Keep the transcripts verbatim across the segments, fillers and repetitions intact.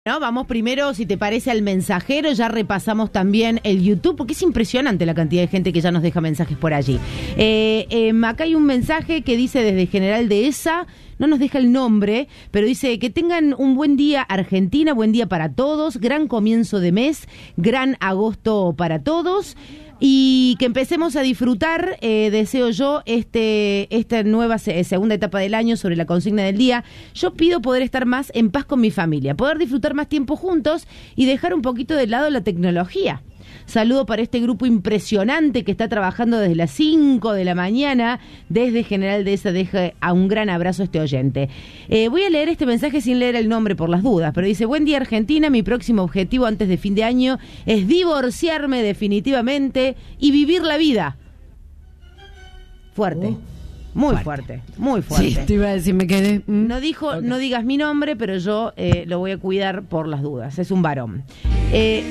No, vamos primero, si te parece, al mensajero, ya repasamos también el YouTube, porque es impresionante la cantidad de gente que ya nos deja mensajes por allí. Eh, eh, acá hay un mensaje que dice desde General Dehesa, no nos deja el nombre, pero dice que tengan un buen día Argentina, buen día para todos, gran comienzo de mes, gran agosto para todos. Y que empecemos a disfrutar, eh, deseo yo, este esta nueva se, segunda etapa del año sobre la consigna del día. Yo pido poder estar más en paz con mi familia, poder disfrutar más tiempo juntos y dejar un poquito de lado la tecnología. Saludo para este grupo impresionante que está trabajando desde las cinco de la mañana, desde General Dehesa. Deja a un gran abrazo a este oyente. Eh, voy a leer este mensaje sin leer el nombre por las dudas, pero dice: buen día Argentina, mi próximo objetivo antes de fin de año es divorciarme definitivamente y vivir la vida. Fuerte. Uh. Muy fuerte. fuerte, muy fuerte. Sí, te iba a decir, me quedé. Mm. No dijo, okay. No digas mi nombre, pero yo eh, lo voy a cuidar por las dudas. Es un varón. Eh...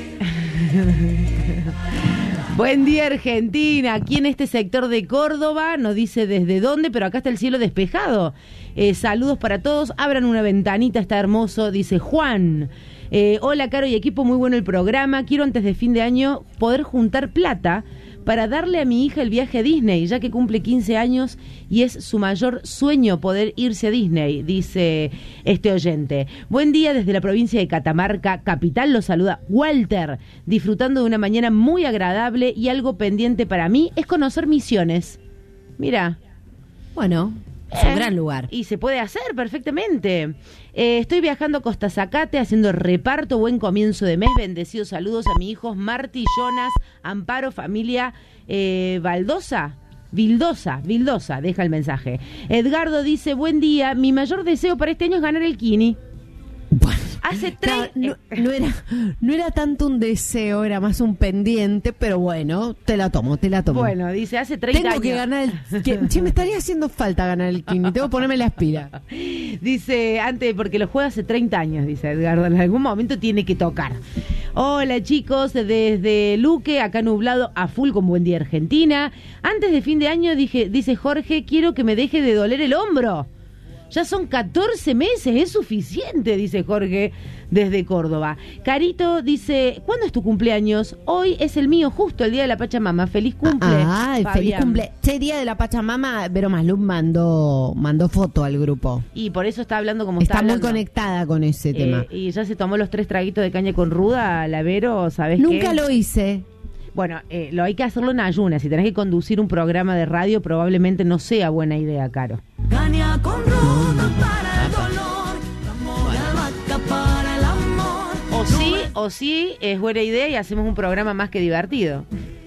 Buen día Argentina, aquí en este sector de Córdoba, no dice desde dónde, pero acá está el cielo despejado. Eh, saludos para todos, abran una ventanita, está hermoso, dice Juan. Eh, hola Caro y equipo, muy bueno el programa. Quiero antes de fin de año poder juntar plata para darle a mi hija el viaje a Disney, ya que cumple quince años y es su mayor sueño poder irse a Disney, dice este oyente. Buen día desde la provincia de Catamarca, capital, los saluda Walter, disfrutando de una mañana muy agradable y algo pendiente para mí es conocer Misiones. Mira. Bueno, es un eh, gran lugar. Y se puede hacer perfectamente. Eh, estoy viajando a Costa Zacate, haciendo reparto, buen comienzo de mes, bendecidos saludos a mis hijos Marti, Jonas, Amparo, familia eh, Baldosa, Vildosa, Vildosa, deja el mensaje. Edgardo dice, buen día, mi mayor deseo para este año es ganar el Kini. Bueno, hace tres... no, no, era, no era tanto un deseo, era más un pendiente, pero bueno, te la tomo, te la tomo. Bueno, dice, hace treinta Tengo años. que ganar el... Que, che, me estaría haciendo falta ganar el Kini, tengo que ponerme la aspira. Dice, antes, porque lo juega hace treinta años, dice Edgardo, en algún momento tiene que tocar. Hola chicos, desde Luque, acá nublado a full con buen día Argentina. Antes de fin de año, dije, dice Jorge, quiero que me deje de doler el hombro. Ya son catorce meses, es suficiente, dice Jorge desde Córdoba. Carito dice, ¿cuándo es tu cumpleaños? Hoy es el mío, justo el día de la Pachamama. Feliz cumple. Ah, feliz cumple. Che, día de la Pachamama, Vero Maslum mandó, mandó foto al grupo. Y por eso está hablando como está está hablando. Está muy conectada con ese eh, tema. Y ya se tomó los tres traguitos de caña con ruda, la Vero, ¿sabes qué? Nunca lo hice. Bueno, eh, lo hay que hacerlo en ayunas. Si tenés que conducir un programa de radio, probablemente no sea buena idea, Caro. Caña con ruda para el dolor, amor a vaca para el amor. O sí, o sí, es buena idea y hacemos un programa más que divertido.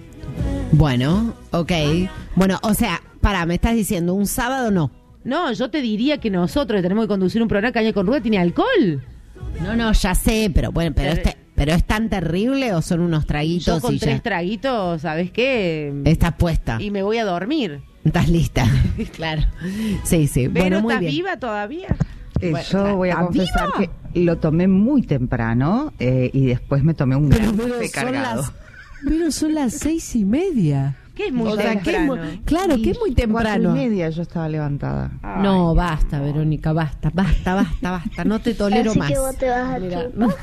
Bueno, ok. Bueno, o sea, pará, me estás diciendo, ¿un sábado no? No, yo te diría que nosotros tenemos que conducir un programa Caña con ruda, ¿tiene alcohol? No, no, ya sé, pero bueno, pero este... ¿Pero es tan terrible o son unos traguitos? Yo con y tres ya... traguitos, ¿sabes qué? Estás puesta. Y me voy a dormir. Estás lista. Claro. Sí, sí. ¿Pero bueno, muy estás bien. viva todavía? Eh, bueno, yo voy a confesar viva? que lo tomé muy temprano eh, y después me tomé un gran café cargado. Las, pero son las seis y media. ¿Qué es muy o temprano? Sea, ¿qué es muy, claro, que es muy temprano. Cuatro y media yo estaba levantada. Ay, no, basta, Verónica, basta, basta, basta, basta. No te tolero Así más. Que vos te vas a Mira, no,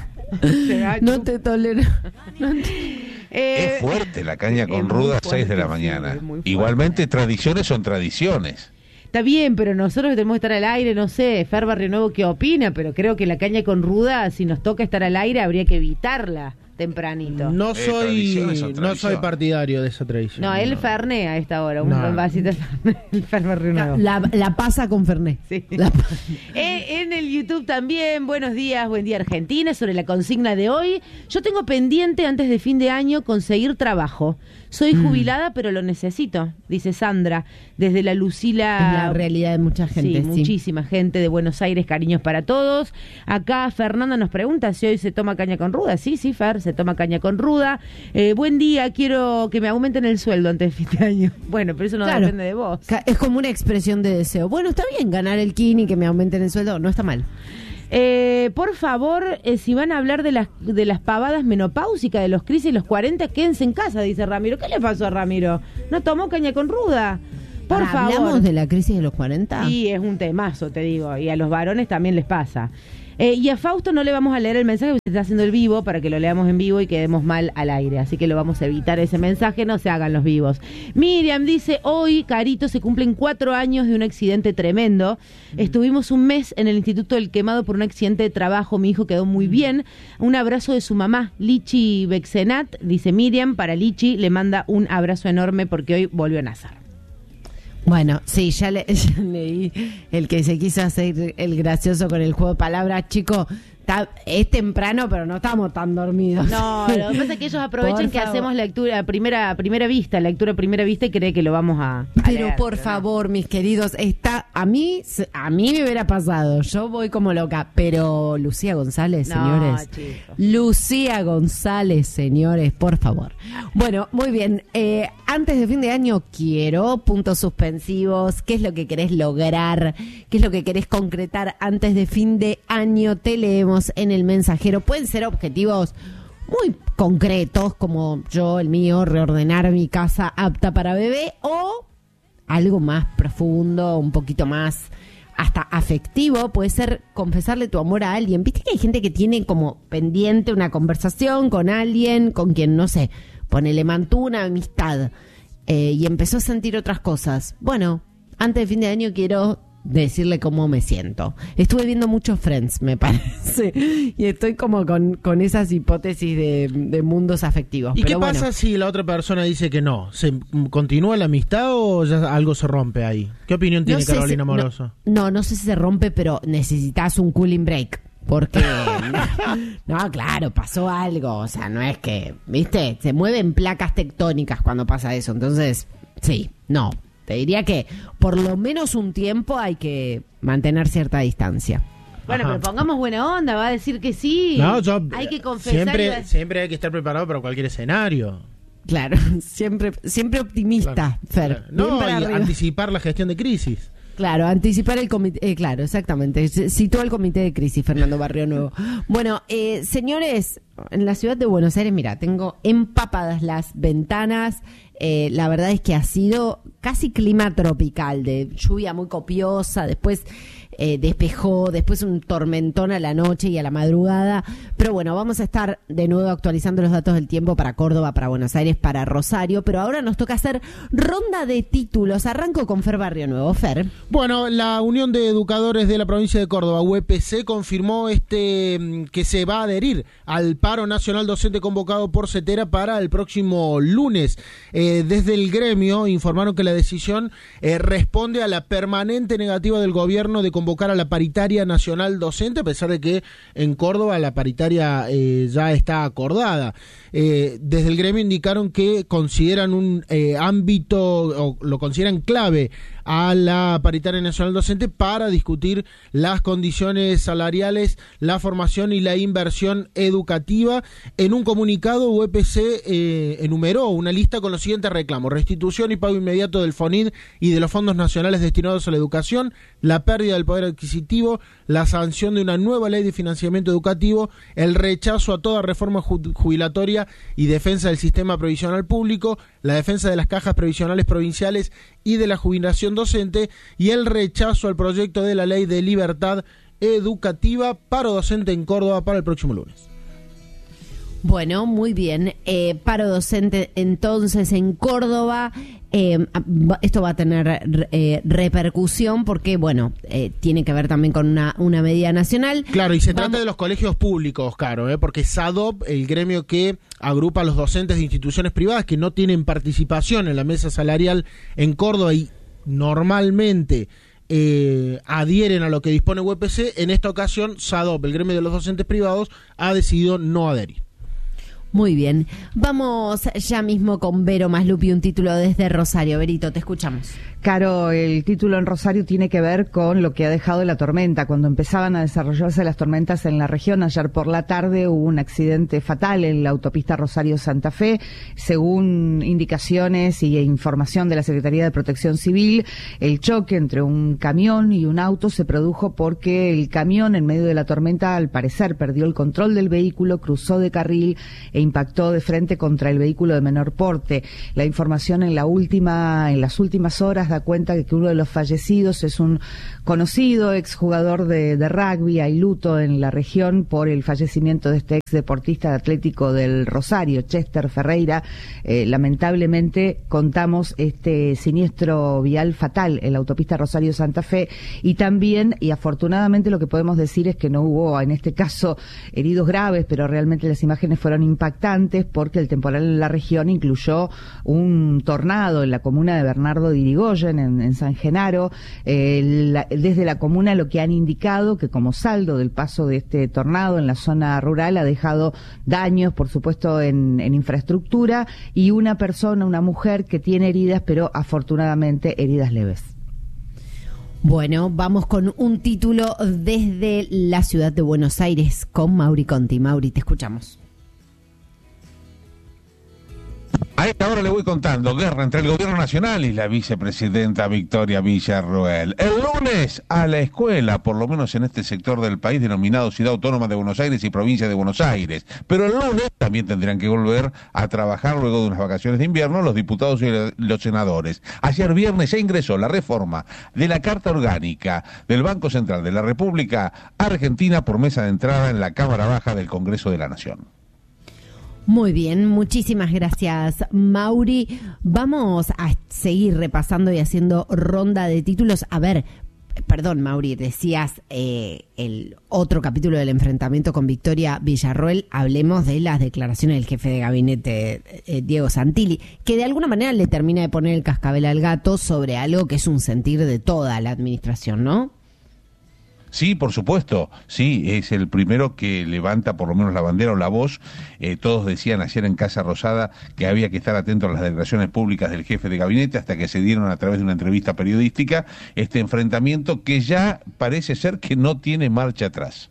no te tolero. No te... Eh, es fuerte la caña con ruda a seis de la mañana. Sí, igualmente, tradiciones son tradiciones. Está bien, pero nosotros tenemos que estar al aire, no sé, Fer Barrio Nuevo qué opina, pero creo que la caña con ruda, si nos toca estar al aire, habría que evitarla tempranito. No soy eh, no soy partidario de esa tradición. No, él no. Fernet a esta hora, un no. vasito de Fernet, el Fer Barrio Nuevo. La, la pasa con Fernet. Sí. La... eh, en el YouTube también, buenos días, buen día Argentina, sobre la consigna de hoy. Yo tengo pendiente antes de fin de año conseguir trabajo. Soy jubilada, mm. pero lo necesito, dice Sandra, desde la Lucila. Es la realidad de mucha gente. Sí, sí, muchísima gente de Buenos Aires, cariños para todos. Acá Fernanda nos pregunta si hoy se toma caña con ruda. Sí, sí, Fer, se toma caña con ruda. Eh, buen día, quiero que me aumenten el sueldo antes de fin de año. Bueno, pero eso no claro. depende de vos. Es como una expresión de deseo. Bueno, está bien ganar el Kini, que me aumenten el sueldo, no está mal. Eh, por favor, eh, si van a hablar de las de las pavadas menopáusicas, de los crisis y los cuarenta, quédense en casa, dice Ramiro. ¿Qué le pasó a Ramiro? ¿No tomó caña con ruda? Por favor. ¿Hablamos de la crisis de los cuarenta? Sí, es un temazo, te digo, y a los varones también les pasa. Eh, y a Fausto no le vamos a leer el mensaje, porque se está haciendo el vivo para que lo leamos en vivo y quedemos mal al aire. Así que lo vamos a evitar ese mensaje, no se hagan los vivos. Miriam dice, hoy, Carito, se cumplen cuatro años de un accidente tremendo. Mm. Estuvimos un mes en el Instituto del Quemado por un accidente de trabajo. Mi hijo quedó muy bien. Un abrazo de su mamá, Lichi Bexenat, dice Miriam. Para Lichi le manda un abrazo enorme porque hoy volvió a nacer. Bueno, sí, ya, le, ya leí el que se quiso hacer el gracioso con el juego de palabras. Chico, ta, es temprano, pero no estamos tan dormidos. No, lo que pasa es que ellos aprovechan por que favor. hacemos lectura a primera, a primera vista, lectura a primera vista y cree que lo vamos a, a Pero leer, por pero favor, no. mis queridos, está a mí a mí me hubiera pasado. Yo voy como loca, pero Lucía González, no, señores. Chicos. Lucía González, señores, por favor. Bueno, muy bien. Eh, antes de fin de año quiero puntos suspensivos. ¿Qué es lo que querés lograr? ¿Qué es lo que querés concretar antes de fin de año? Te leemos en el mensajero. Pueden ser objetivos muy concretos, como yo, el mío, reordenar mi casa apta para bebé, o algo más profundo, un poquito más hasta afectivo. Puede ser confesarle tu amor a alguien. Viste que hay gente que tiene como pendiente una conversación con alguien con quien, no sé, ponele, mantuvo una amistad eh, y empezó a sentir otras cosas. Bueno, antes de fin de año quiero decirle cómo me siento. Estuve viendo muchos Friends, me parece, y estoy como con, con esas hipótesis de, de mundos afectivos. ¿Y Pero qué bueno. pasa si la otra persona dice que no? ¿Se continúa la amistad o ya algo se rompe ahí? ¿Qué opinión tiene No sé Carolina si- Moroso? No, no, no sé si se rompe, pero necesitas un cooling break. Porque, no, claro, pasó algo. O sea, no es que, ¿viste? Se mueven placas tectónicas cuando pasa eso. Entonces, sí, no. Te diría que por lo menos un tiempo hay que mantener cierta distancia. Bueno, Ajá. pero pongamos buena onda, va a decir que sí. No, yo, hay que confesar. y va siempre, a- siempre hay que estar preparado para cualquier escenario. Claro, siempre, siempre optimista, Claro, Fer. claro. No, Bien para y arriba. anticipar la gestión de crisis. Claro, anticipar el comité, eh, claro, exactamente. C- Citó al comité de crisis, Fernando Barrio Nuevo. Bueno, eh, señores, en la ciudad de Buenos Aires, mira, tengo empapadas las ventanas. Eh, la verdad es que ha sido casi clima tropical, de lluvia muy copiosa, después eh, despejó, después un tormentón a la noche y a la madrugada. Pero bueno, vamos a estar de nuevo actualizando los datos del tiempo para Córdoba, para Buenos Aires, para Rosario. Pero ahora nos toca hacer ronda de títulos. Arranco con Fer Barrio Nuevo. Fer. Bueno, la Unión de Educadores de la provincia de Córdoba, U E P C, confirmó este mm, que se va a adherir al paro nacional docente convocado por CETERA para el próximo lunes. Eh, desde el gremio informaron que la decisión eh, responde a la permanente negativa del gobierno de convocar a la paritaria nacional docente, a pesar de que en Córdoba la paritaria eh, ya está acordada. Eh, desde el gremio indicaron que consideran un eh, ámbito, o lo consideran clave a la paritaria nacional docente para discutir las condiciones salariales, la formación y la inversión educativa. En un comunicado, U E P C eh, enumeró una lista con los siguientes reclamos: restitución y pago inmediato del FONID y de los fondos nacionales destinados a la educación, la pérdida del poder adquisitivo, la sanción de una nueva ley de financiamiento educativo, el rechazo a toda reforma ju- jubilatoria y defensa del sistema previsional público, la defensa de las cajas previsionales provinciales y de la jubilación docente, y el rechazo al proyecto de la ley de libertad educativa. Paro docente en Córdoba para el próximo lunes. Bueno, muy bien. Eh, paro docente entonces en Córdoba. Eh, esto va a tener eh, repercusión porque, bueno, eh, tiene que ver también con una, una medida nacional. Claro, y se Vamos- trata de los colegios públicos, Caro, ¿eh? Porque SADOP, el gremio que agrupa a los docentes de instituciones privadas que no tienen participación en la mesa salarial en Córdoba y normalmente eh, adhieren a lo que dispone U E P C, en esta ocasión SADOP, el gremio de los docentes privados, ha decidido no adherir. Muy bien. Vamos ya mismo con Vero Maslupi, un título desde Rosario. Verito, te escuchamos. Caro, el título en Rosario tiene que ver con lo que ha dejado la tormenta. Cuando empezaban a desarrollarse las tormentas en la región, ayer por la tarde hubo un accidente fatal en la autopista Rosario-Santa Fe. Según indicaciones y información de la Secretaría de Protección Civil, el choque entre un camión y un auto se produjo porque el camión, en medio de la tormenta, al parecer perdió el control del vehículo, cruzó de carril e impactó de frente contra el vehículo de menor porte. La información en la última, en las últimas horas da cuenta de que uno de los fallecidos es un conocido exjugador de, de rugby. Hay luto en la región por el fallecimiento de este ex deportista de Atlético del Rosario, Chester Ferreira. Eh, lamentablemente contamos este siniestro vial fatal en la autopista Rosario-Santa Fe, y también, y afortunadamente lo que podemos decir es que no hubo en este caso heridos graves, pero realmente las imágenes fueron impactantes porque el temporal en la región incluyó un tornado en la comuna de Bernardo de Irigoyen, en, en San Genaro. Eh, la, desde la comuna lo que han indicado que como saldo del paso de este tornado en la zona rural ha dejado daños, por supuesto, en, en infraestructura, y una persona, una mujer que tiene heridas, pero afortunadamente heridas leves. Bueno, vamos con un título desde la ciudad de Buenos Aires con Mauri Conti. Mauri, te escuchamos. A esta hora le voy contando: guerra entre el gobierno nacional y la vicepresidenta Victoria Villarroel. El lunes a la escuela, por lo menos en este sector del país denominado Ciudad Autónoma de Buenos Aires y Provincia de Buenos Aires. Pero el lunes también tendrán que volver a trabajar luego de unas vacaciones de invierno los diputados y los senadores. Ayer viernes se ingresó la reforma de la Carta Orgánica del Banco Central de la República Argentina por mesa de entrada en la Cámara Baja del Congreso de la Nación. Muy bien, muchísimas gracias, Mauri. Vamos a seguir repasando y haciendo ronda de títulos. A ver, perdón, Mauri, decías eh, el otro capítulo del enfrentamiento con Victoria Villarroel. Hablemos de las declaraciones del jefe de gabinete, eh, Diego Santilli, que de alguna manera le termina de poner el cascabel al gato sobre algo que es un sentir de toda la administración, ¿no? Sí, por supuesto, sí, es el primero que levanta por lo menos la bandera o la voz. Eh, todos decían ayer en Casa Rosada que había que estar atentos a las declaraciones públicas del jefe de gabinete, hasta que se dieron a través de una entrevista periodística este enfrentamiento que ya parece ser que no tiene marcha atrás.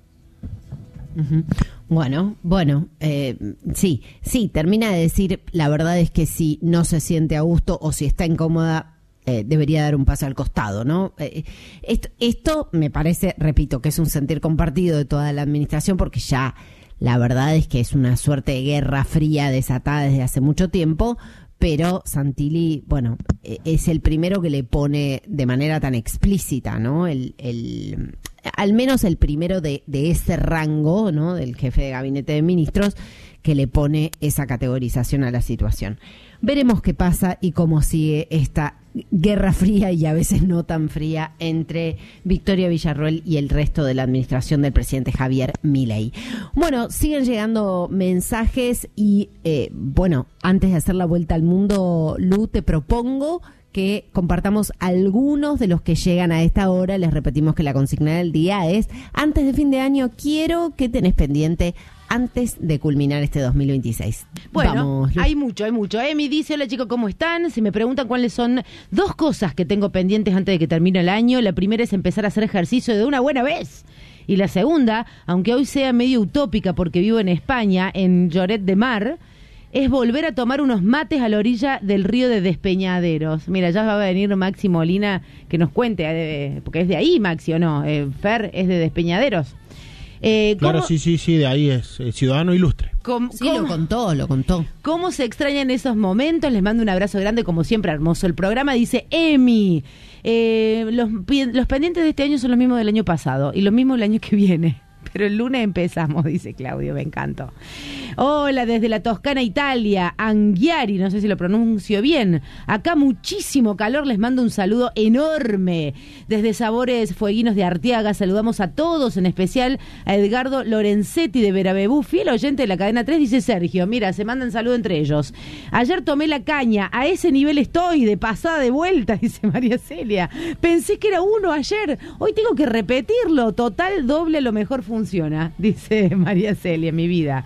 Uh-huh. Bueno, bueno, eh, sí, sí, termina de decir, la verdad es que si no se siente a gusto o si está incómoda, Eh, debería dar un paso al costado, ¿no? Eh, esto, esto me parece, repito, que es un sentir compartido de toda la administración, porque ya la verdad es que es una suerte de guerra fría desatada desde hace mucho tiempo, pero Santilli, bueno, eh, es el primero que le pone de manera tan explícita, ¿no? El, el, al menos el primero de, de ese rango, ¿no? Del jefe de gabinete de ministros, que le pone esa categorización a la situación. Veremos qué pasa y cómo sigue esta guerra fría y a veces no tan fría entre Victoria Villarroel y el resto de la administración del presidente Javier Milei. Bueno, siguen llegando mensajes y, eh, bueno, antes de hacer la vuelta al mundo, Lu, te propongo que compartamos algunos de los que llegan a esta hora. Les repetimos que la consigna del día es: antes de fin de año, quiero que tenés pendiente antes de culminar este dos mil veintiséis. Bueno, Vamos, hay mucho, hay mucho. Emi dice: hola chicos, ¿cómo están? Si me preguntan cuáles son dos cosas que tengo pendientes antes de que termine el año, la primera es empezar a hacer ejercicio de una buena vez. Y la segunda, aunque hoy sea medio utópica porque vivo en España, en Lloret de Mar, es volver a tomar unos mates a la orilla del río de Despeñaderos. Mira, ya va a venir Maxi Molina que nos cuente, eh, porque es de ahí, Maxi, ¿o no? Eh, Fer es de Despeñaderos. Eh, claro, sí, sí, sí, de ahí es eh, ciudadano ilustre. ¿Cómo, Sí, cómo, lo contó, lo contó. ¿Cómo se extrañan esos momentos? Les mando un abrazo grande, como siempre, hermoso el programa. Dice Emi, eh, los, los pendientes de este año son los mismos del año pasado y los mismos del año que viene. Pero el lunes empezamos, dice Claudio, me encantó. Hola, desde la Toscana, Italia, Anghiari, no sé si lo pronuncio bien. Acá muchísimo calor, les mando un saludo enorme. Desde Sabores Fueguinos de Arteaga, saludamos a todos, en especial a Edgardo Lorenzetti de Verabebú, fiel oyente de la cadena tres, dice Sergio. Mira, se mandan saludo entre ellos. Ayer tomé la caña, a ese nivel estoy, de pasada de vuelta, dice María Celia. Pensé que era uno ayer, hoy tengo que repetirlo, total doble a lo mejor funciona, dice María Celia, mi vida.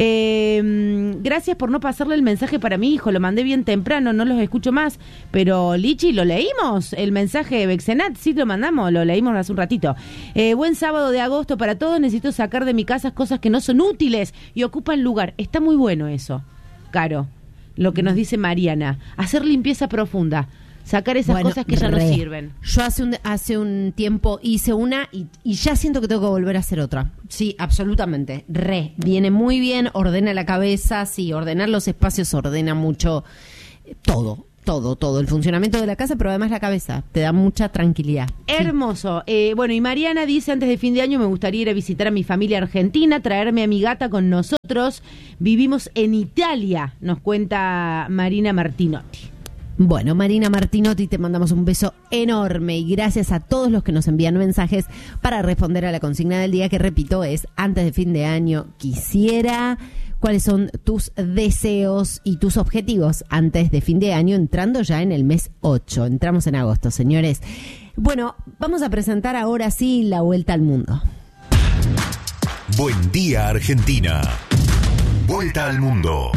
Eh, gracias por no pasarle el mensaje para mi hijo, lo mandé bien temprano, no los escucho más, pero Lichi, ¿lo leímos? El mensaje de Bexenat, sí lo mandamos, lo leímos hace un ratito. Eh, buen sábado de agosto para todos, necesito sacar de mi casa cosas que no son útiles y ocupan lugar. Está muy bueno eso, Caro, lo que nos dice Mariana, hacer limpieza profunda. Sacar esas Bueno, cosas que ya re. no sirven. Yo hace un, hace un tiempo hice una y, y ya siento que tengo que volver a hacer otra. Sí, absolutamente. Re. Viene muy bien, ordena la cabeza, sí, ordenar los espacios ordena mucho eh, todo. Todo, todo, el funcionamiento de la casa, pero además la cabeza, te da mucha tranquilidad. Hermoso. Eh, bueno, y Mariana dice, antes de fin de año me gustaría ir a visitar a mi familia argentina, traerme a mi gata con nosotros. Vivimos en Italia, nos cuenta Marina Martinotti. Bueno, Marina Martinotti, te mandamos un beso enorme y gracias a todos los que nos envían mensajes para responder a la consigna del día, que repito es, antes de fin de año quisiera... ¿Cuáles son tus deseos y tus objetivos antes de fin de año, entrando ya en el mes ocho? Entramos en agosto, señores. Bueno, vamos a presentar ahora sí la vuelta al mundo. Buen día, Argentina. Vuelta al mundo.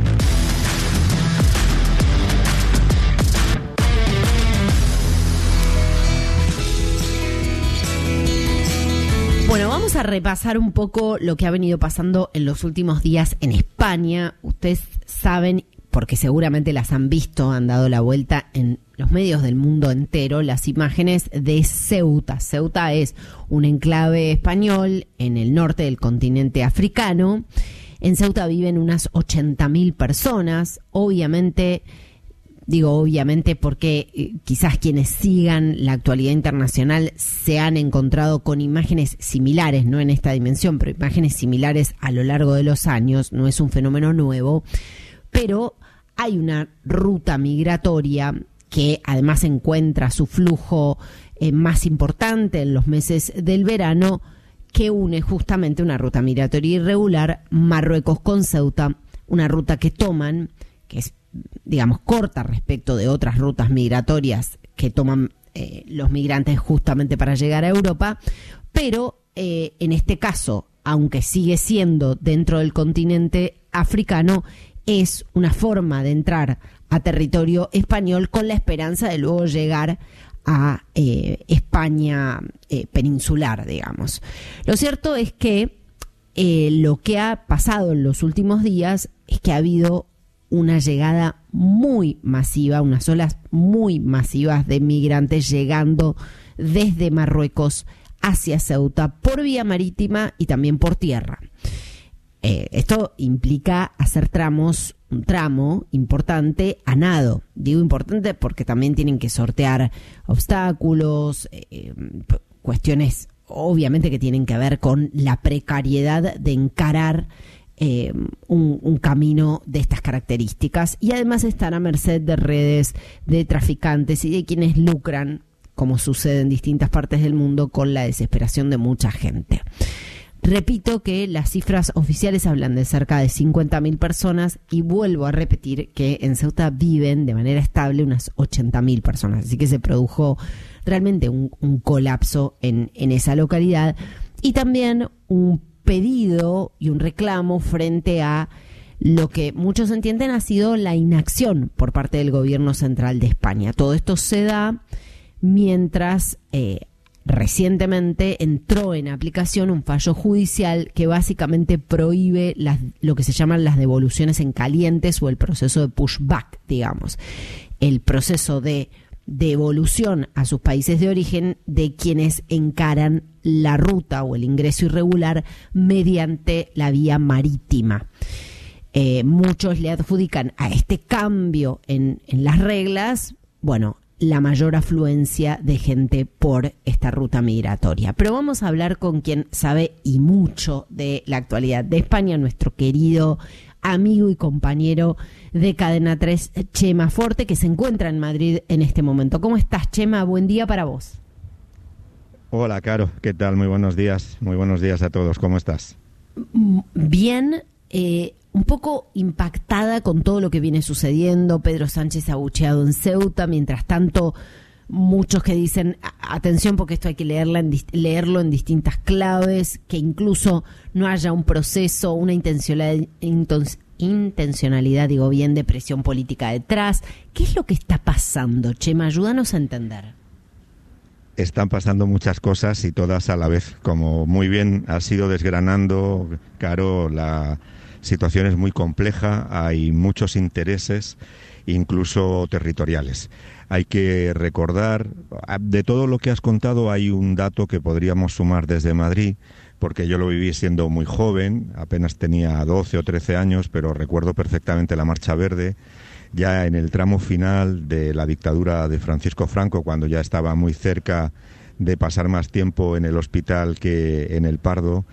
Bueno, vamos a repasar un poco lo que ha venido pasando en los últimos días en España. Ustedes saben, porque seguramente las han visto, han dado la vuelta en los medios del mundo entero, las imágenes de Ceuta. Ceuta es un enclave español en el norte del continente africano. En Ceuta viven unas ochenta mil personas, obviamente... Digo obviamente porque eh, quizás quienes sigan la actualidad internacional se han encontrado con imágenes similares, no en esta dimensión, pero imágenes similares a lo largo de los años, no es un fenómeno nuevo, pero hay una ruta migratoria que además encuentra su flujo eh, más importante en los meses del verano, que une justamente una ruta migratoria irregular, Marruecos con Ceuta, una ruta que toman, que es digamos, corta respecto de otras rutas migratorias que toman eh, los migrantes justamente para llegar a Europa, pero eh, en este caso, aunque sigue siendo dentro del continente africano, es una forma de entrar a territorio español con la esperanza de luego llegar a eh, España eh, peninsular, digamos. Lo cierto es que eh, lo que ha pasado en los últimos días es que ha habido una llegada muy masiva, unas olas muy masivas de migrantes llegando desde Marruecos hacia Ceuta por vía marítima y también por tierra. Eh, esto implica hacer tramos, un tramo importante a nado. Digo importante porque también tienen que sortear obstáculos, eh, cuestiones obviamente que tienen que ver con la precariedad de encarar Eh, un, un camino de estas características, y además están a merced de redes de traficantes y de quienes lucran, como sucede en distintas partes del mundo, con la desesperación de mucha gente. Repito que las cifras oficiales hablan de cerca de cincuenta mil personas y vuelvo a repetir que en Ceuta viven de manera estable unas ochenta mil personas, así que se produjo realmente un, un colapso en, en esa localidad, y también un pedido y un reclamo frente a lo que muchos entienden ha sido la inacción por parte del gobierno central de España. Todo esto se da mientras eh, recientemente entró en aplicación un fallo judicial que básicamente prohíbe las, lo que se llaman las devoluciones en calientes o el proceso de pushback, digamos, el proceso de devolución a sus países de origen de quienes encaran la ruta o el ingreso irregular mediante la vía marítima. Eh, muchos le adjudican a este cambio en, en las reglas, bueno, la mayor afluencia de gente por esta ruta migratoria. Pero vamos a hablar con quien sabe y mucho de la actualidad de España, nuestro querido amigo y compañero de Cadena tres, Chema Forte, que se encuentra en Madrid en este momento. ¿Cómo estás, Chema? Buen día para vos. Hola, Caro. ¿Qué tal? Muy buenos días. Muy buenos días a todos. ¿Cómo estás? Bien, eh, un poco impactada con todo lo que viene sucediendo. Pedro Sánchez abucheado en Ceuta. Mientras tanto, muchos que dicen, atención porque esto hay que leerla en, leerlo en distintas claves, que incluso no haya un proceso, una intencionalidad, intencionalidad, digo bien, de presión política detrás. ¿Qué es lo que está pasando, Chema? Ayúdanos a entender. Están pasando muchas cosas y todas a la vez, como muy bien has ido desgranando, Caro, la situación es muy compleja, hay muchos intereses, incluso territoriales. Hay que recordar, de todo lo que has contado hay un dato que podríamos sumar desde Madrid, porque yo lo viví siendo muy joven, apenas tenía doce o trece años, pero recuerdo perfectamente la Marcha Verde, ya en el tramo final de la dictadura de Francisco Franco, cuando ya estaba muy cerca de pasar más tiempo en el hospital que en el Pardo.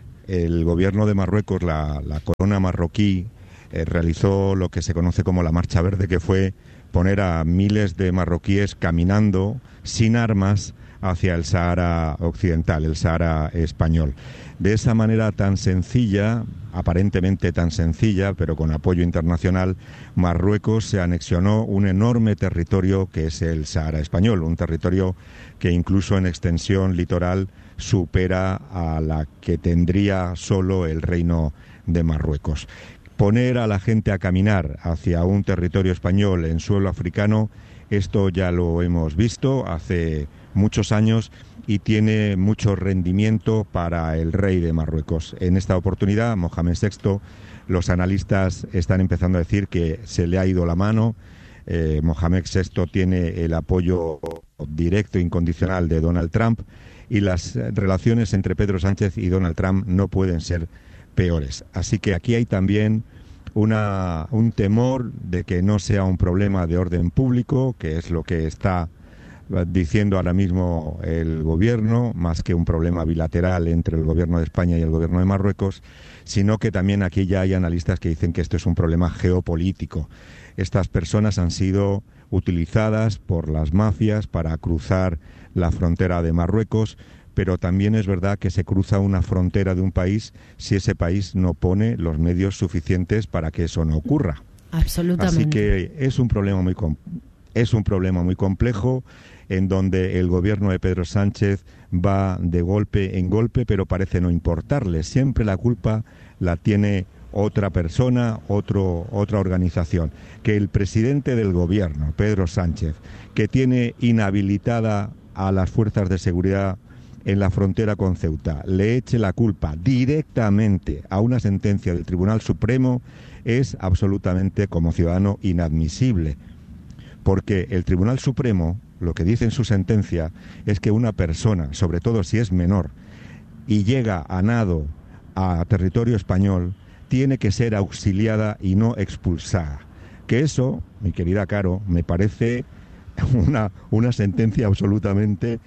El gobierno de Marruecos, la, la corona marroquí, eh, realizó lo que se conoce como la Marcha Verde, que fue poner a miles de marroquíes caminando sin armas hacia el Sahara occidental, el Sahara español. De esa manera tan sencilla, aparentemente tan sencilla, pero con apoyo internacional, Marruecos se anexionó un enorme territorio que es el Sahara español, un territorio que incluso en extensión litoral supera a la que tendría solo el Reino de Marruecos. Poner a la gente a caminar hacia un territorio español en suelo africano, esto ya lo hemos visto hace muchos años y tiene mucho rendimiento para el rey de Marruecos. En esta oportunidad, Mohamed sexto, los analistas están empezando a decir que se le ha ido la mano. Eh, Mohamed sexto tiene el apoyo directo e incondicional de Donald Trump y las relaciones entre Pedro Sánchez y Donald Trump no pueden ser peores. Así que aquí hay también una, un temor de que no sea un problema de orden público, que es lo que está diciendo ahora mismo el gobierno, más que un problema bilateral entre el gobierno de España y el gobierno de Marruecos, sino que también aquí ya hay analistas que dicen que esto es un problema geopolítico. Estas personas han sido utilizadas por las mafias para cruzar la frontera de Marruecos, pero también es verdad que se cruza una frontera de un país si ese país no pone los medios suficientes para que eso no ocurra. Absolutamente. Así que es un problema muy com- es un problema muy complejo, en donde el gobierno de Pedro Sánchez va de golpe en golpe, pero parece no importarle. Siempre la culpa la tiene otra persona, otro, otra organización. Que el presidente del gobierno, Pedro Sánchez, que tiene inhabilitada a las fuerzas de seguridad en la frontera con Ceuta, le eche la culpa directamente a una sentencia del Tribunal Supremo, es absolutamente, como ciudadano, inadmisible. Porque el Tribunal Supremo, lo que dice en su sentencia, es que una persona, sobre todo si es menor, y llega a nado a territorio español, tiene que ser auxiliada y no expulsada. Que eso, mi querida Caro, me parece una, una sentencia absolutamente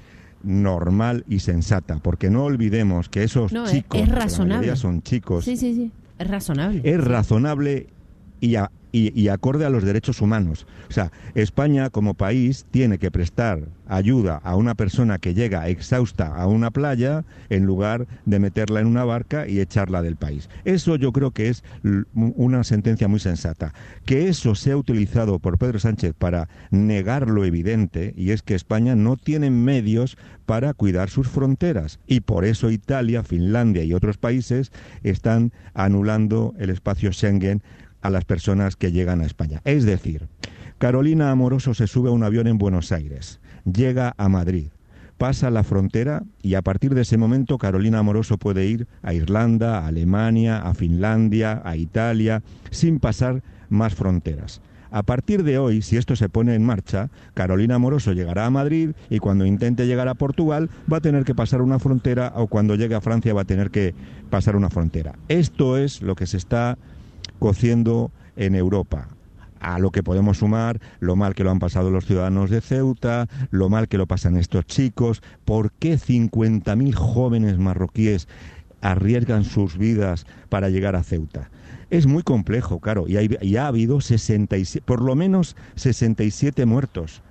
normal y sensata, porque no olvidemos que esos no, chicos, es razonable. la mayoría son chicos, sí, sí, sí, es razonable. Es razonable y, a, y, y acorde a los derechos humanos. O sea, España como país tiene que prestar ayuda a una persona que llega exhausta a una playa en lugar de meterla en una barca y echarla del país. Eso yo creo que es una sentencia muy sensata. Que eso sea utilizado por Pedro Sánchez para negar lo evidente, y es que España no tiene medios para cuidar sus fronteras, y por eso Italia, Finlandia y otros países están anulando el espacio Schengen a las personas que llegan a España. Es decir, Carolina Amoroso se sube a un avión en Buenos Aires, llega a Madrid, pasa la frontera y a partir de ese momento Carolina Amoroso puede ir a Irlanda, a Alemania, a Finlandia, a Italia, sin pasar más fronteras. A partir de hoy, si esto se pone en marcha, Carolina Amoroso llegará a Madrid y cuando intente llegar a Portugal va a tener que pasar una frontera, o cuando llegue a Francia va a tener que pasar una frontera. Esto es lo que se está cociendo en Europa, a lo que podemos sumar lo mal que lo han pasado los ciudadanos de Ceuta, lo mal que lo pasan estos chicos. ¿Por qué cincuenta mil jóvenes marroquíes arriesgan sus vidas para llegar a Ceuta? Es muy complejo, claro, y, hay, y ha habido sesenta y siete, por lo menos sesenta y siete muertos.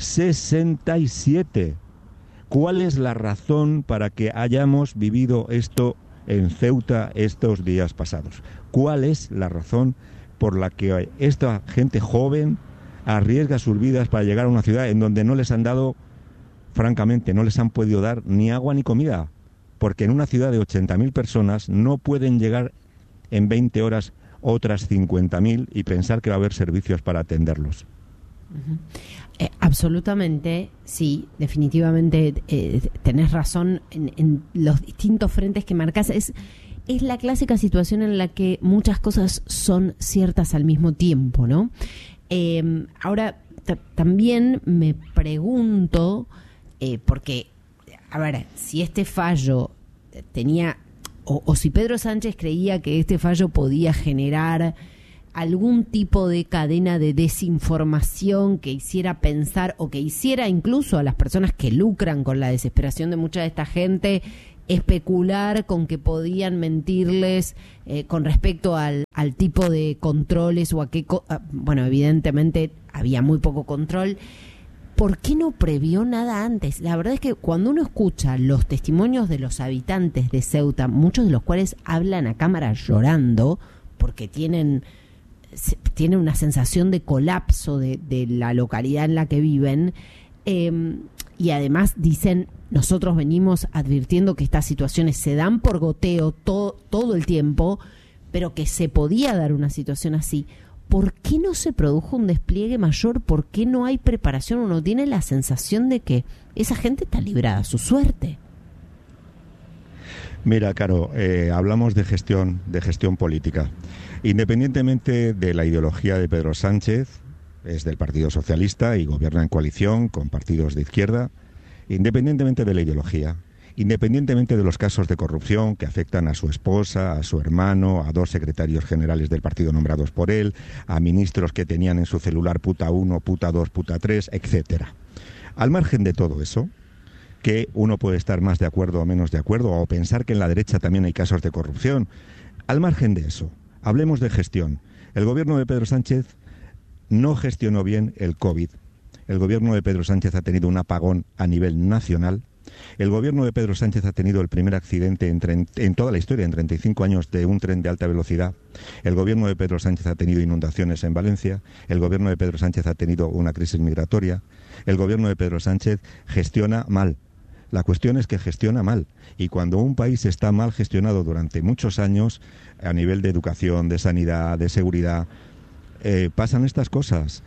sesenta y siete. ¿Cuál es la razón para que hayamos vivido esto en Ceuta estos días pasados? ¿Cuál es la razón por la que esta gente joven arriesga sus vidas para llegar a una ciudad en donde no les han dado, francamente, no les han podido dar ni agua ni comida? Porque en una ciudad de ochenta mil personas no pueden llegar en veinte horas otras cincuenta mil y pensar que va a haber servicios para atenderlos. Uh-huh. Eh, absolutamente, sí, definitivamente eh, tenés razón en, en los distintos frentes que marcás. Es es la clásica situación en la que muchas cosas son ciertas al mismo tiempo, ¿no? Eh, ahora, t- también me pregunto, eh, porque, a ver, si este fallo tenía, o, o si Pedro Sánchez creía que este fallo podía generar algún tipo de cadena de desinformación que hiciera pensar o que hiciera incluso a las personas que lucran con la desesperación de mucha de esta gente especular con que podían mentirles eh, con respecto al, al tipo de controles o a qué... Co- bueno, evidentemente había muy poco control. ¿Por qué no previó nada antes? La verdad es que cuando uno escucha los testimonios de los habitantes de Ceuta, muchos de los cuales hablan a cámara llorando porque tienen... tiene una sensación de colapso de, de la localidad en la que viven, eh, y además dicen, nosotros venimos advirtiendo que estas situaciones se dan por goteo to, todo el tiempo, pero que se podía dar una situación así. ¿Por qué no se produjo un despliegue mayor? ¿Por qué no hay preparación? Uno tiene la sensación de que esa gente está librada a su suerte. Mira, Caro, eh, hablamos de gestión, de gestión política. Independientemente de la ideología de Pedro Sánchez, es del Partido Socialista y gobierna en coalición con partidos de izquierda, independientemente de la ideología, independientemente de los casos de corrupción que afectan a su esposa, a su hermano, a dos secretarios generales del partido nombrados por él, a ministros que tenían en su celular puta uno, puta dos, puta tres, etcétera. Al margen de todo eso, que uno puede estar más de acuerdo o menos de acuerdo, o pensar que en la derecha también hay casos de corrupción, al margen de eso, hablemos de gestión. El gobierno de Pedro Sánchez no gestionó bien el COVID. El gobierno de Pedro Sánchez ha tenido un apagón a nivel nacional. El gobierno de Pedro Sánchez ha tenido el primer accidente en, tre- en toda la historia, en treinta y cinco años, de un tren de alta velocidad. El gobierno de Pedro Sánchez ha tenido inundaciones en Valencia. El gobierno de Pedro Sánchez ha tenido una crisis migratoria. El gobierno de Pedro Sánchez gestiona mal. La cuestión es que gestiona mal. Y cuando un país está mal gestionado durante muchos años, a nivel de educación, de sanidad, de seguridad, eh, pasan estas cosas.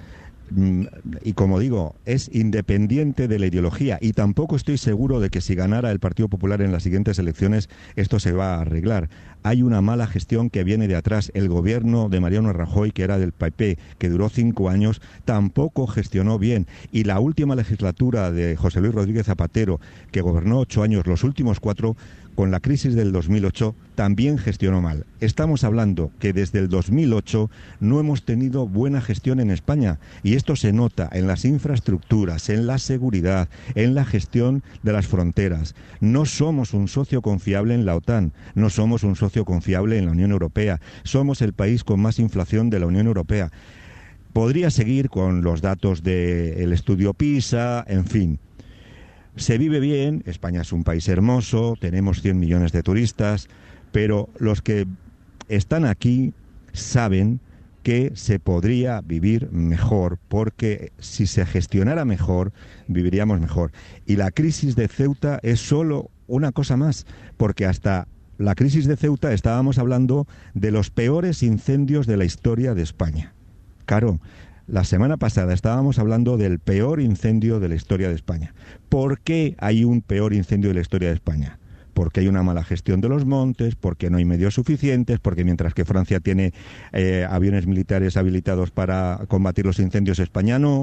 Y como digo, es independiente de la ideología, y tampoco estoy seguro de que si ganara el Partido Popular en las siguientes elecciones esto se va a arreglar. Hay una mala gestión que viene de atrás. El gobierno de Mariano Rajoy, que era del P P, que duró cinco años, tampoco gestionó bien. Y la última legislatura de José Luis Rodríguez Zapatero, que gobernó ocho años, los últimos cuatro, con la crisis del dos mil ocho, también gestionó mal. Estamos hablando que desde el dos mil ocho no hemos tenido buena gestión en España, y esto se nota en las infraestructuras, en la seguridad, en la gestión de las fronteras. No somos un socio confiable en la OTAN, no somos un socio confiable en la Unión Europea, somos el país con más inflación de la Unión Europea. Podría seguir con los datos del estudio PISA, en fin. Se vive bien, España es un país hermoso, tenemos cien millones de turistas, pero los que están aquí saben que se podría vivir mejor, porque si se gestionara mejor, viviríamos mejor. Y la crisis de Ceuta es solo una cosa más, porque hasta la crisis de Ceuta estábamos hablando de los peores incendios de la historia de España. Claro. La semana pasada estábamos hablando del peor incendio de la historia de España. ¿Por qué hay un peor incendio de la historia de España? Porque hay una mala gestión de los montes, porque no hay medios suficientes, porque mientras que Francia tiene eh, aviones militares habilitados para combatir los incendios, España no.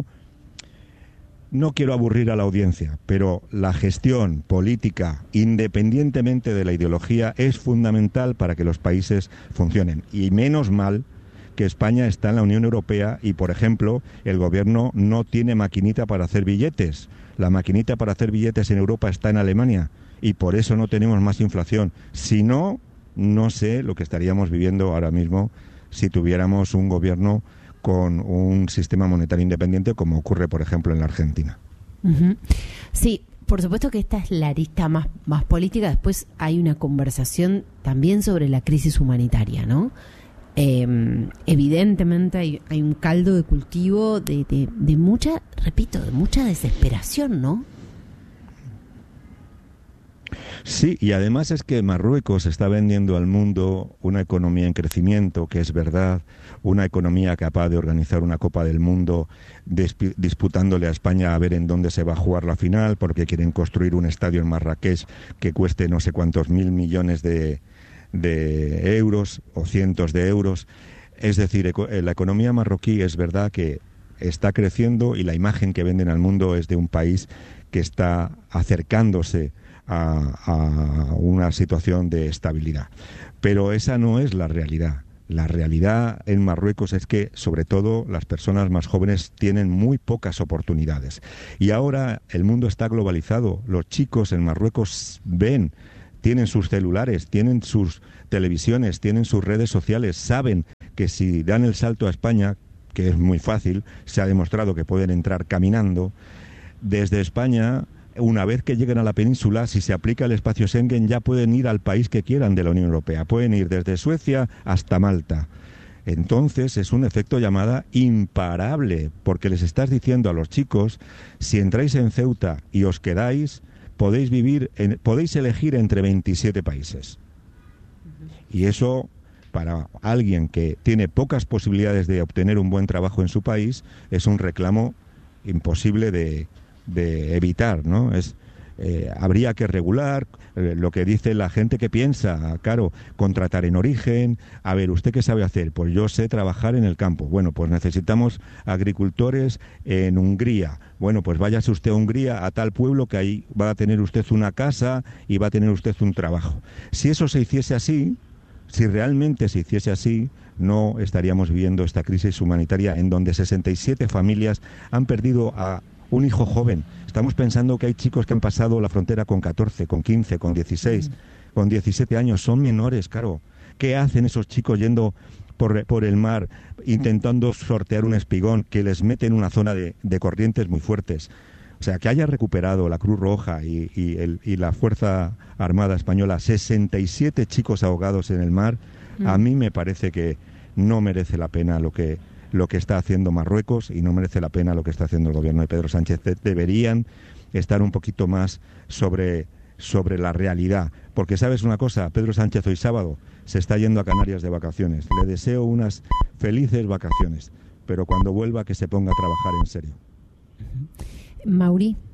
No quiero aburrir a la audiencia, pero la gestión política, independientemente de la ideología, es fundamental para que los países funcionen. Y menos mal que España está en la Unión Europea y, por ejemplo, el gobierno no tiene maquinita para hacer billetes. La maquinita para hacer billetes en Europa está en Alemania y por eso no tenemos más inflación. Si no, no sé lo que estaríamos viviendo ahora mismo si tuviéramos un gobierno con un sistema monetario independiente, como ocurre, por ejemplo, en la Argentina. Uh-huh. Sí, por supuesto que esta es la arista más, más política. Después hay una conversación también sobre la crisis humanitaria, ¿no? Eh, evidentemente hay, hay un caldo de cultivo de, de, de mucha, repito, de mucha desesperación, ¿no? Sí, y además es que Marruecos está vendiendo al mundo una economía en crecimiento, que es verdad, una economía capaz de organizar una Copa del Mundo disp- disputándole a España a ver en dónde se va a jugar la final, porque quieren construir un estadio en Marrakech que cueste no sé cuántos mil millones de de euros o cientos de euros. Es decir, eco- la economía marroquí es verdad que está creciendo y la imagen que venden al mundo es de un país que está acercándose a, a una situación de estabilidad. Pero esa no es la realidad. La realidad en Marruecos es que, sobre todo, las personas más jóvenes tienen muy pocas oportunidades. Y ahora el mundo está globalizado. Los chicos en Marruecos ven, tienen sus celulares, tienen sus televisiones, tienen sus redes sociales, saben que si dan el salto a España, que es muy fácil, se ha demostrado que pueden entrar caminando, desde España, una vez que lleguen a la península, si se aplica el espacio Schengen, ya pueden ir al país que quieran de la Unión Europea. Pueden ir desde Suecia hasta Malta. Entonces es un efecto llamada imparable, porque les estás diciendo a los chicos, si entráis en Ceuta y os quedáis, podéis vivir, en, podéis elegir entre veintisiete países. Y eso, para alguien que tiene pocas posibilidades de obtener un buen trabajo en su país, es un reclamo imposible de de evitar, ¿no? Es eh, habría que regular eh, lo que dice la gente que piensa, claro, contratar en origen. A ver, ¿usted qué sabe hacer? Pues yo sé trabajar en el campo. Bueno, pues necesitamos agricultores en Hungría. Bueno, pues váyase usted a Hungría, a tal pueblo, que ahí va a tener usted una casa y va a tener usted un trabajo. Si eso se hiciese así, si realmente se hiciese así, no estaríamos viviendo esta crisis humanitaria en donde sesenta y siete familias han perdido a un hijo joven. Estamos pensando que hay chicos que han pasado la frontera con catorce, con quince, con dieciséis, mm. con diecisiete años. Son menores, claro. ¿Qué hacen esos chicos yendo por, por el mar, intentando sortear un espigón que les mete en una zona de, de corrientes muy fuertes? O sea, que haya recuperado la Cruz Roja y, y, el, y la Fuerza Armada Española sesenta y siete chicos ahogados en el mar, mm. a mí me parece que no merece la pena lo que... lo que está haciendo Marruecos, y no merece la pena lo que está haciendo el gobierno de Pedro Sánchez. De- deberían estar un poquito más sobre, sobre la realidad. Porque, ¿sabes una cosa? Pedro Sánchez hoy sábado se está yendo a Canarias de vacaciones. Le deseo unas felices vacaciones, pero cuando vuelva que se ponga a trabajar en serio. Mauri.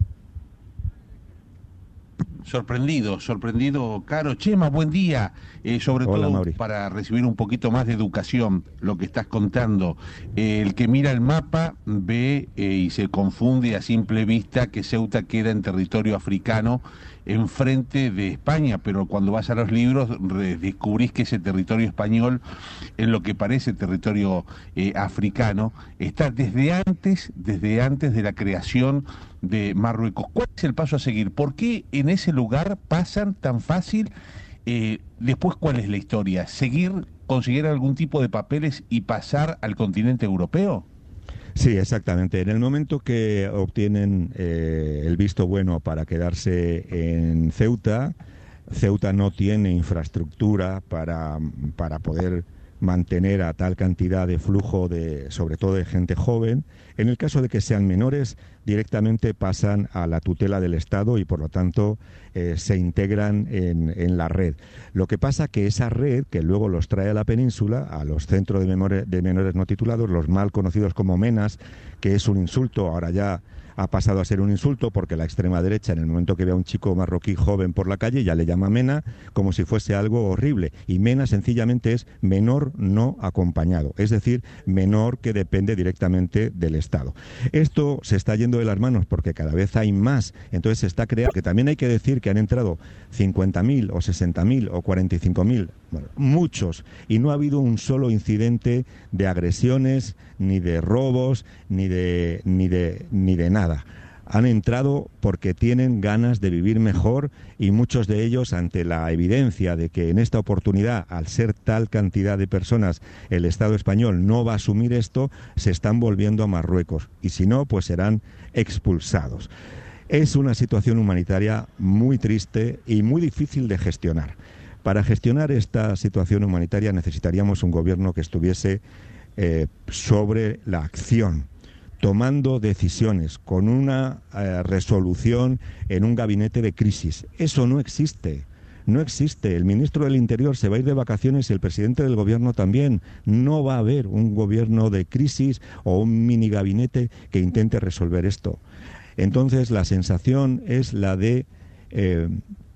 Sorprendido, sorprendido, Caro. Chema, buen día. Eh, sobre Hola, todo Mauri. para recibir un poquito más de educación, lo que estás contando. Eh, el que mira el mapa ve eh, y se confunde a simple vista que Ceuta queda en territorio africano enfrente de España, pero cuando vas a los libros re- descubrís que ese territorio español, en lo que parece territorio eh, africano, está desde antes, desde antes de la creación de Marruecos. ¿Cuál es el paso a seguir? ¿Por qué en ese lugar pasan tan fácil? Eh, después, ¿cuál es la historia? ¿Seguir, conseguir algún tipo de papeles y pasar al continente europeo? Sí, exactamente. En el momento que obtienen eh, el visto bueno para quedarse en Ceuta, Ceuta no tiene infraestructura para, para poder mantener a tal cantidad de flujo, de, sobre todo de gente joven. En el caso de que sean menores, directamente pasan a la tutela del Estado y, por lo tanto, eh, se integran en, en la red. Lo que pasa que esa red, que luego los trae a la península, a los centros de, memore, de menores no titulados, los mal conocidos como MENAs, que es un insulto, ahora ya ha pasado a ser un insulto porque la extrema derecha, en el momento que ve a un chico marroquí joven por la calle, ya le llama MENA como si fuese algo horrible. Y MENA sencillamente es menor no acompañado, es decir, menor que depende directamente del Estado. Esto se está yendo de las manos porque cada vez hay más, entonces se está creando, que también hay que decir que han entrado cincuenta mil o sesenta mil o cuarenta y cinco mil, bueno, muchos, y no ha habido un solo incidente de agresiones, ni de robos, ni de, ni de, ni de nada. Han entrado porque tienen ganas de vivir mejor y muchos de ellos, ante la evidencia de que en esta oportunidad, al ser tal cantidad de personas, el Estado español no va a asumir esto, se están volviendo a Marruecos y si no, pues serán expulsados. Es una situación humanitaria muy triste y muy difícil de gestionar. Para gestionar esta situación humanitaria necesitaríamos un gobierno que estuviese eh, sobre la acción, tomando decisiones, con una eh, resolución en un gabinete de crisis. Eso no existe, no existe. El ministro del Interior se va a ir de vacaciones y el presidente del gobierno también. No va a haber un gobierno de crisis o un mini gabinete que intente resolver esto. Entonces la sensación es la de eh,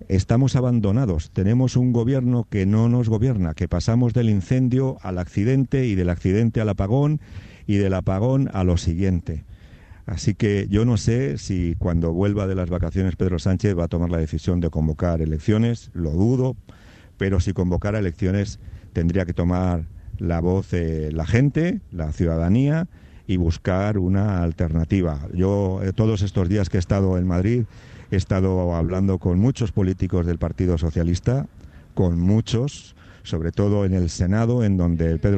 estamos abandonados. Tenemos un gobierno que no nos gobierna, que pasamos del incendio al accidente y del accidente al apagón y del apagón a lo siguiente. Así que yo no sé si cuando vuelva de las vacaciones Pedro Sánchez va a tomar la decisión de convocar elecciones, lo dudo, pero si convocara elecciones tendría que tomar la voz de la gente, la ciudadanía, y buscar una alternativa. Yo eh, todos estos días que he estado en Madrid he estado hablando con muchos políticos del Partido Socialista, con muchos, sobre todo en el Senado, en donde Pedro